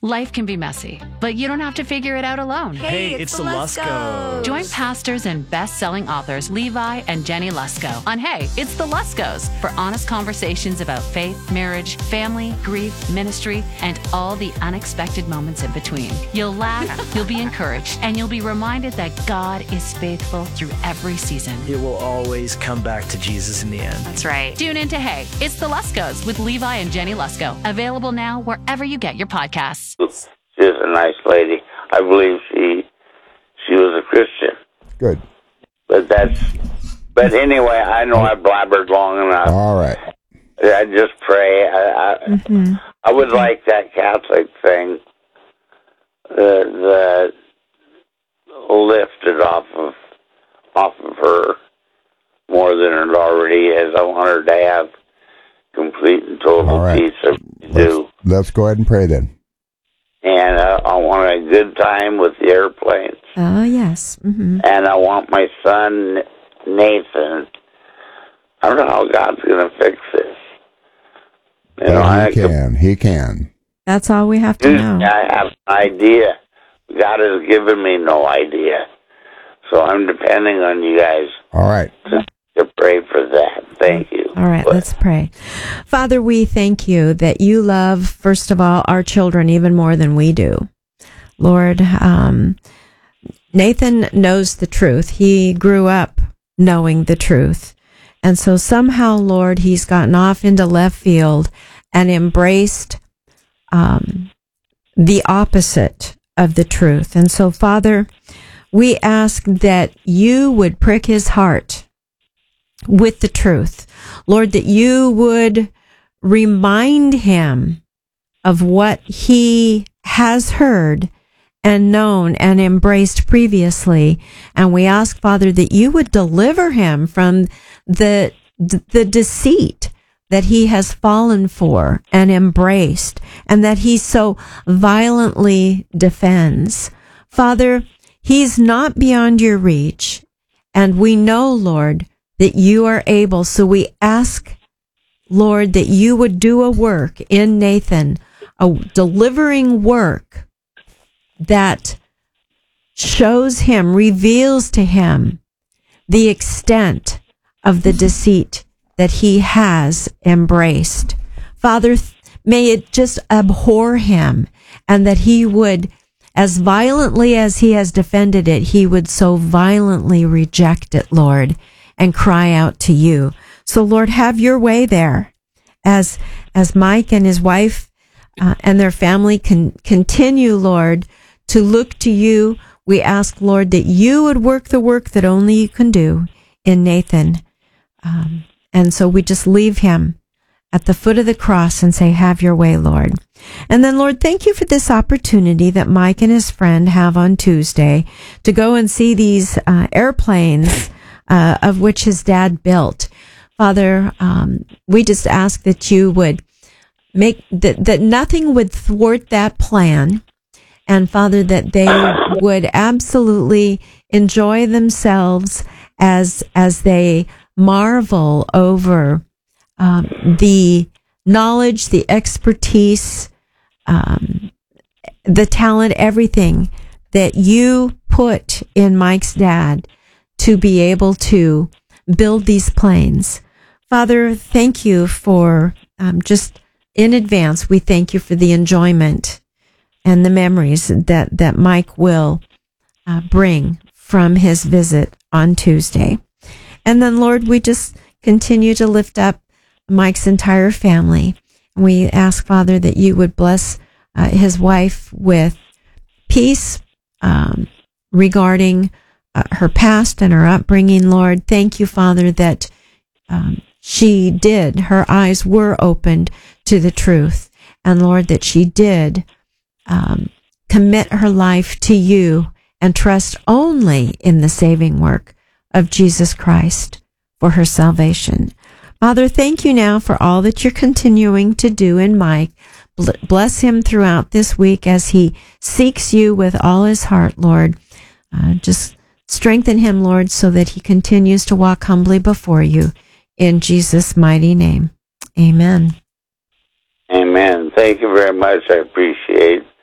Life can be messy, but you don't have to figure it out alone. Hey, it's the Luskos. Join pastors and best-selling authors Levi and Jenny Lusko on Hey, It's the Luskos for honest conversations about faith, marriage, family, grief, ministry, and all the unexpected moments in between. You'll laugh, you'll be encouraged, and you'll be reminded that God is faithful through every season. It will always come back to Jesus in the end. That's right. Tune in to Hey, It's the Luskos with Levi and Jenny Lusko. Available now wherever you get your podcasts. She's a nice lady. I believe she was a Christian. Good. But anyway, I know I blabbered long enough. All right. I just pray. I would like that Catholic thing that lifted off of her more than it already is. I want her to have complete and total peace. Let's go ahead and pray then. And I want a good time with the airplanes. Oh, yes. Mm-hmm. And I want my son, Nathan. I don't know how God's going to fix this. He can. That's all we have to know. I have an idea. God has given me no idea. So I'm depending on you guys. All right. To pray for that. Thank you. All right, let's pray. Father, we thank you that you love, first of all, our children even more than we do. Lord, Nathan knows the truth. He grew up knowing the truth. And so somehow, Lord, he's gotten off into left field and embraced the opposite of the truth. And so, Father, we ask that you would prick his heart with the truth. Lord, that you would remind him of what he has heard and known and embraced previously. And we ask, Father, that you would deliver him from the deceit that he has fallen for and embraced, and that he so violently defends. Father, he's not beyond your reach, and we know, Lord, that you are able. So we ask, Lord, that you would do a work in Nathan, a delivering work that shows him, reveals to him the extent of the deceit that he has embraced. Father, may it just abhor him, and that he would, as violently as he has defended it, he would so violently reject it, Lord, and cry out to you. So, Lord, have your way there as Mike and his wife and their family can continue, Lord, to look to you. We ask, Lord, that you would work the work that only you can do in Nathan. And so we just leave him at the foot of the cross and say, have your way, Lord. And then, Lord, thank you for this opportunity that Mike and his friend have on Tuesday to go and see these airplanes of which his dad built. Father, we just ask that you would make that nothing would thwart that plan. And Father, that they would absolutely enjoy themselves as they marvel over the knowledge, the expertise, the talent, everything that you put in Mike's dad to be able to build these planes. Father, thank you for just in advance, we thank you for the enjoyment and the memories that Mike will bring from his visit on Tuesday. And then, Lord, we just continue to lift up Mike's entire family. We ask, Father, that you would bless his wife with peace regarding her past and her upbringing, Lord. Thank you, Father, that her eyes were opened to the truth. And Lord, that she did commit her life to you and trust only in the saving work of Jesus Christ for her salvation. Father, thank you now for all that you're continuing to do in Mike. Bless him throughout this week as he seeks you with all his heart, Lord. Just strengthen him, Lord, so that he continues to walk humbly before you. In Jesus' mighty name. Amen. Amen. Thank you very much. I appreciate